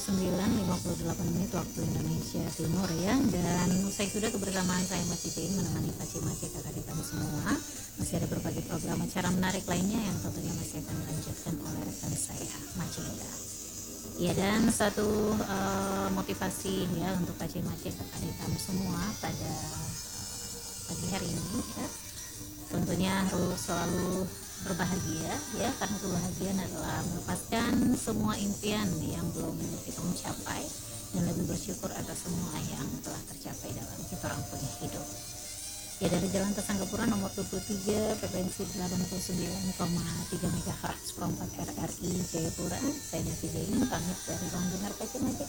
9:58 waktu Indonesia Timur ya. Dan usai sudah kebersamaan saya Mbak Cici menemani Paci-Maci kakak kamu semua. Masih ada berbagai program acara menarik lainnya yang tentunya masih akan dilanjutkan oleh rekan saya Macinda. Ya, dan satu motivasi ya untuk Paci-Maci kakak kamu semua pada pagi hari ini ya, tentunya harus selalu berbahagia ya, karena kebahagiaan adalah melepaskan semua impian yang belum kita mencapai dan lebih bersyukur atas semua yang telah tercapai dalam kita orang punya hidup ya. Dari Jalan Pesanggapuran nomor 23 frekuensi 89,3 MHz 4 RRI Jayapura, saya Devi Jain pamit dari ruang dengar Paci-Maci